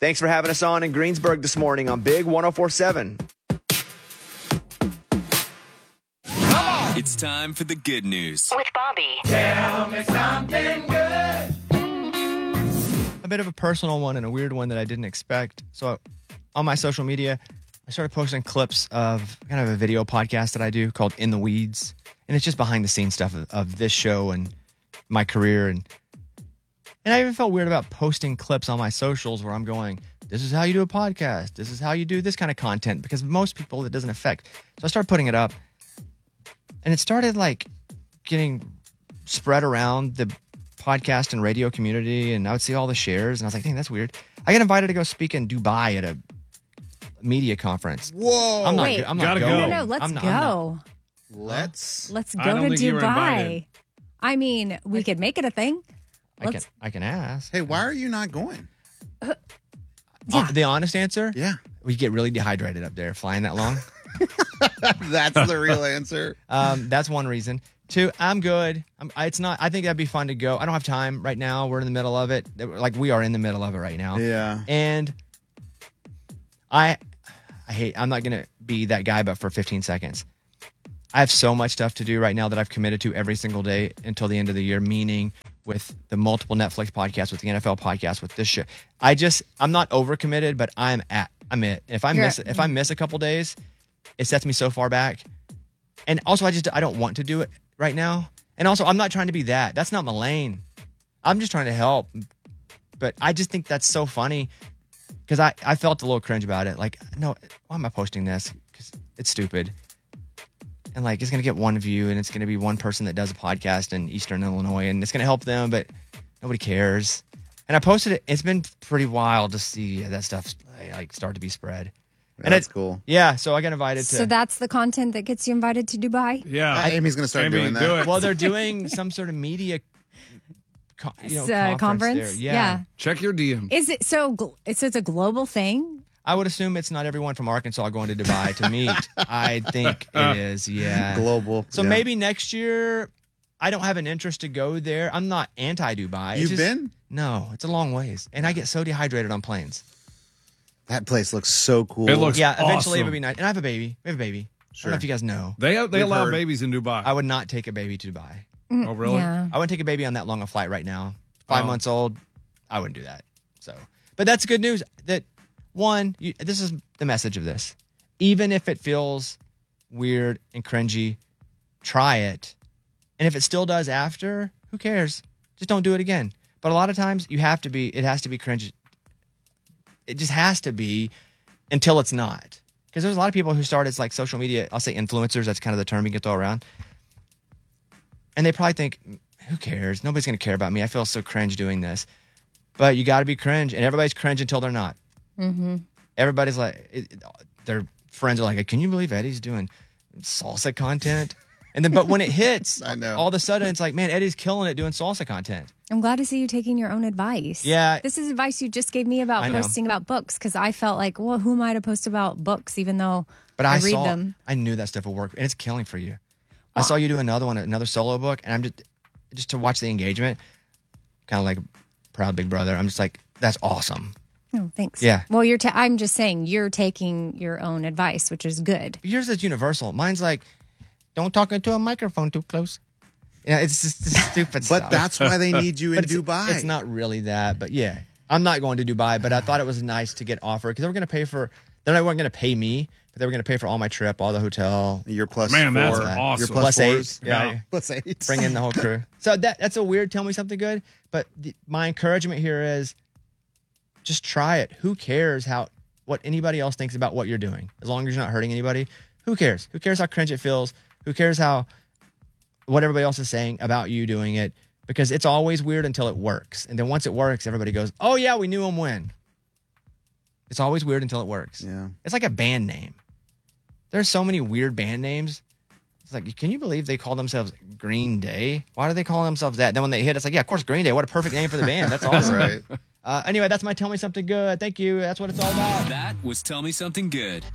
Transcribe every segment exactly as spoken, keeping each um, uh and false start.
Thanks for having us on in Greensburg this morning on Big one oh four seven. It's time for the good news. With Bobby. Tell me something good. A bit of a personal one and a weird one that I didn't expect. So on my social media, I started posting clips of kind of a video podcast that I do called In the Weeds. And it's just behind the scenes stuff of, of this show and my career. And and I even felt weird about posting clips on my socials where I'm going, this is how you do a podcast. This is how you do this kind of content. Because most people, it doesn't affect. So I started putting it up. And it started like getting spread around the podcast and radio community. And I would see all the shares. And I was like, dang, that's weird. I got invited to go speak in Dubai at a media conference. Whoa. I'm not, Wait. I'm not Gotta going. go. No, no, let's I'm not- go. I'm not- Let's. Let's I go don't to think you were invited. Dubai. I mean, we could make it a thing. I can, Let's. I can ask. Hey, why are you not going? Yeah. Uh, the honest answer? Yeah. We get really dehydrated up there flying that long. That's the real answer. Um, that's one reason. Two, I'm good. I'm, I, it's not. I think that'd be fun to go. I don't have time right now. We're in the middle of it. Like we are in the middle of it right now. Yeah. And I, I hate. I'm not gonna be that guy, but for fifteen seconds, I have so much stuff to do right now that I've committed to every single day until the end of the year. Meaning with the multiple Netflix podcasts, with the N F L podcast, with this shit. I just. I'm not overcommitted, but I'm at. I'm it. If I You're- miss. If I miss a couple days, it sets me so far back. And also, I just I don't want to do it right now. And also, I'm not trying to be that. That's not my lane. I'm just trying to help. But I just think that's so funny because I, I felt a little cringe about it. Like, no, why am I posting this? Because it's stupid. And like, it's going to get one view and it's going to be one person that does a podcast in Eastern Illinois and it's going to help them, but nobody cares. And I posted it. It's been pretty wild to see that stuff like start to be spread. And That's it, cool. Yeah, so I got invited to. So that's the content that gets you invited to Dubai? Yeah. Uh, Amy's going to start Amy, doing that. do it. Well, they're doing some sort of media co- you know, It's a conference. conference? There. Yeah. Yeah. Check your D M. Is it so? gl- It's it's a global thing. I would assume it's not everyone from Arkansas going to Dubai to meet. I think it is, yeah. Global. So yeah. maybe next year, I don't have an interest to go there. I'm not anti-Dubai. It's You've just- been? No, it's a long ways. And I get so dehydrated on planes. That place looks so cool. It looks Yeah, eventually it awesome. would be nice. And I have a baby. We have a baby. I don't know if you guys know. They they We've allow heard. babies in Dubai. I would not take a baby to Dubai. Oh, really? Yeah. I wouldn't take a baby on that long a flight right now. Five Oh. months old, I wouldn't do that. So, but that's good news. That one, you, this is the message of this. Even if it feels weird and cringy, try it. And if it still does after, who cares? Just don't do it again. But a lot of times you have to be. It has to be cringy. It just has to be until it's not. Because there's a lot of people who start as like social media. I'll say influencers. That's kind of the term you can throw around. And they probably think, who cares? Nobody's going to care about me. I feel so cringe doing this. But you got to be cringe. And everybody's cringe until they're not. Mm-hmm. Everybody's like, it, it- their friends are like, can you believe Eddie's doing salsa content? And then, but when it hits, I know. all of a sudden it's like, man, Eddie's killing it doing salsa content. I'm glad to see you taking your own advice. Yeah. This is advice you just gave me about I know. posting about books because I felt like, well, who am I to post about books even though But I, I read saw, them? I knew that stuff would work. And it's killing for you. I saw you do another one, another solo book. And I'm just, just to watch the engagement, kind of like proud big brother. I'm just like, that's awesome. Oh, thanks. Yeah. Well, you're. Ta- I'm just saying you're taking your own advice, which is good. Yours is universal. Mine's like, don't talk into a microphone too close. Yeah, it's just this stupid But stuff. that's why they need you in But it's, Dubai. It's not really that, but yeah, I'm not going to Dubai. But I thought it was nice to get offered because they were going to pay for. They're not going to pay me, but they were going to pay for all my trip, all the hotel, You're plus Man, that's four. awesome. You're plus plus eight. fours. Yeah, Yeah. Plus eight. bring in the whole crew. So that that's a weird. Tell me something good. But the, my encouragement here is, just try it. Who cares how what anybody else thinks about what you're doing? As long as you're not hurting anybody, who cares? Who cares how cringe it feels? Who cares how what everybody else is saying about you doing it? Because it's always weird until it works, and then once it works, everybody goes, "Oh yeah, we knew him when." It's always weird until it works. Yeah. It's like a band name. There's so many weird band names. It's like, can you believe they call themselves Green Day? Why do they call themselves that? Then when they hit, it's like, yeah, of course, Green Day. What a perfect name for the band. That's awesome. Right. Uh, anyway, that's my Tell Me Something Good. Thank you. That's what it's all about. That was Tell Me Something Good.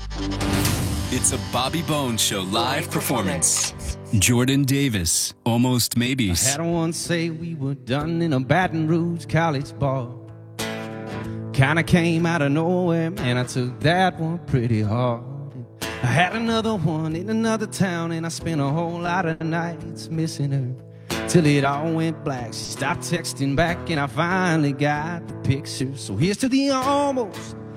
It's a Bobby Bones Show live performance. Jordan Davis, Almost Maybes. Had one say we were done in a Baton Rouge college bar. kinda came out of nowhere, man, I took that one pretty hard. I had another one in another town, and I spent a whole lot of nights missing her, till it all went black. She stopped texting back, and I finally got the picture. So here's to the almost,